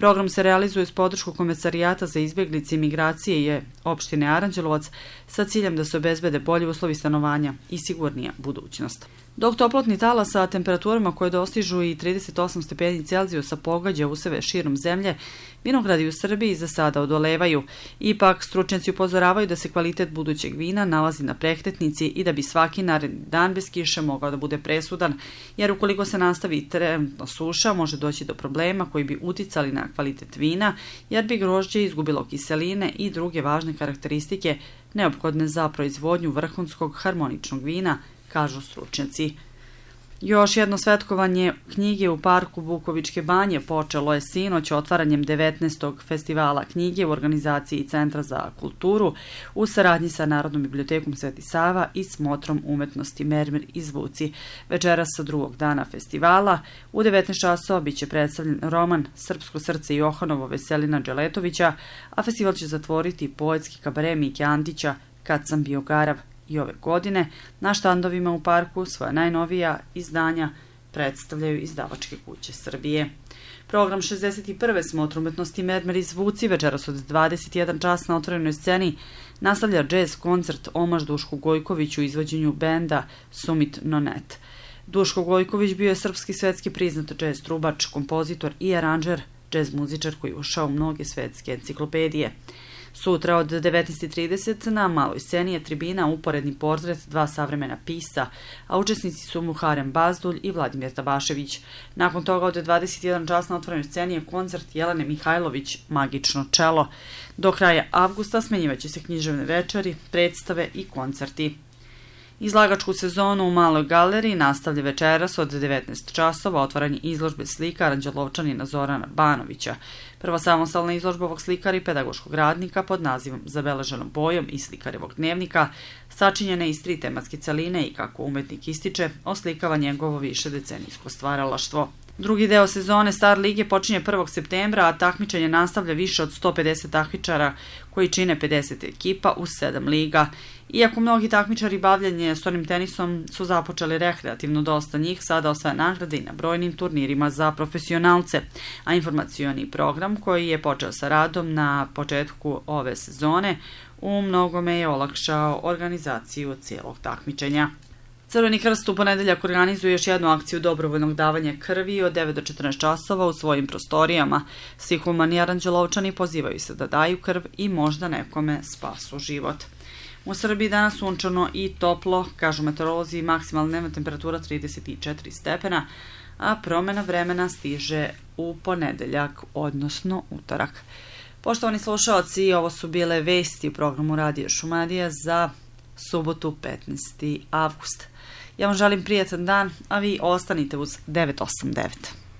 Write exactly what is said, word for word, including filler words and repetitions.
Program se realizuje s podršku Komesarijata za izbjeglice i migracije je opštine Aranđelovac sa ciljem da se obezbede bolji uslovi stanovanja i sigurnija budućnost. Dok toplotni talas sa temperaturama koje dostižu i trideset osam stepeni Celzijusa pogađa useve širom zemlje, vinogradi u Srbiji za sada odolevaju. Ipak, stručnjaci upozoravaju da se kvalitet budućeg vina nalazi na prekretnici i da bi svaki naredni dan bez kiše mogao da bude presudan, jer ukoliko se nastavi trenutno suša, može doći do problema koji bi uticali na kvalitet vina, jer bi grožđe izgubilo kiseline i druge važne karakteristike neophodne za proizvodnju vrhunskog harmoničnog vina, kažu stručnjaci. Još jedno svetkovanje knjige u parku Bukovičke banje počelo je sinoć otvaranjem devetnaestog festivala knjige u organizaciji Centra za kulturu u saradnji sa Narodnom bibliotekom Sveti Sava i Smotrom umetnosti Mermir iz Vuci. Večeras sa drugog dana festivala u devetnaest časova biće predstavljen roman Srpsko srce Johanovo Veselina Dželetovića, a festival će zatvoriti poetski kabare Mike Antića Kad sam bio garav. I ove godine na štandovima u parku svoja najnovija izdanja predstavljaju izdavačke kuće Srbije. Program šezdeset prve Smotra umetnosti Mermer iz Vuci večeras od dvadeset jedan čas na otvorenoj sceni nastavlja džez koncert omaž Dušku Gojkoviću u izvođenju benda Sumit Nonet. Duško Gojković bio je srpski svetski priznat džez trubač, kompozitor i aranžer, džez muzičar koji ušao u mnoge svetske enciklopedije. Sutra od devetnaest i trideset na maloj sceni je tribina Uporedni portret dva savremena pisca, a učesnici su Muharem Bazdulj i Vladimir Tabašević. Nakon toga od dvadeset jedan čas na otvorenoj sceni je koncert Jelene Mihajlović Magično čelo. Do kraja avgusta smenjivaće se književne večeri, predstave i koncerti. Izlagačku sezonu u Maloj galeriji nastavlja večeras od devetnaest časova otvaranje izložbe slika Aranđelovčanina Zorana Banovića. Prva samostalna izložba ovog slikara i pedagoškog radnika pod nazivom Zabeleženom bojom i slikarevog dnevnika sačinjene iz tri tematske celine i, kako umetnik ističe, oslikava njegovo višedecenijsko stvaralaštvo. Drugi deo sezone Star lige počinje prvog septembra, a takmičenje nastavlja više od sto pedeset takmičara koji čine pedeset ekipa u sedam liga. Iako mnogi takmičari bavljanje stolim tenisom su započeli rekreativno, dosta njih sada osvaja nagrade i na brojnim turnirima za profesionalce, a informacioni program koji je počeo sa radom na početku ove sezone u mnogome je olakšao organizaciju cijelog takmičenja. Crveni krst u ponedeljak organizuje još jednu akciju dobrovoljnog davanja krvi od devet do četrnaest časova u svojim prostorijama. Svi humani Aranđelovčani pozivaju se da daju krv i možda nekome spasu život. U Srbiji danas sunčano i toplo, kažu meteorolozi, maksimalna dnevna temperatura trideset četiri stepena, a promjena vremena stiže u ponedeljak, odnosno utorak. Poštovani slušaoci, ovo su bile vesti u programu Radio Šumadija za subotu petnaesti avgust. Ja vam želim prijatan dan, a vi ostanite uz devet osam devet.